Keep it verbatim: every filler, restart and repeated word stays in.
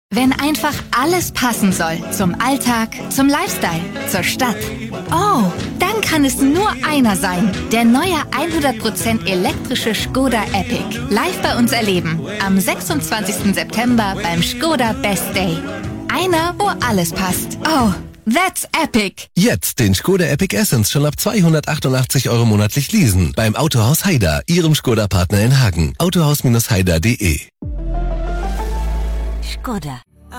Wenn einfach alles passen soll. Zum Alltag, zum Lifestyle, zur Stadt. Oh, dann kann es nur einer sein. Der neue hundert Prozent elektrische Skoda Epic. Live bei uns erleben. Am sechsundzwanzigsten September beim Skoda Best Day. Einer, wo alles passt. Oh, that's epic. Jetzt den Skoda Epic Essence schon ab zweihundertachtundachtzig Euro monatlich leasen. Beim Autohaus Haider, Ihrem Skoda-Partner in Hagen. autohaus Bindestrich haider punkt de. Skoda.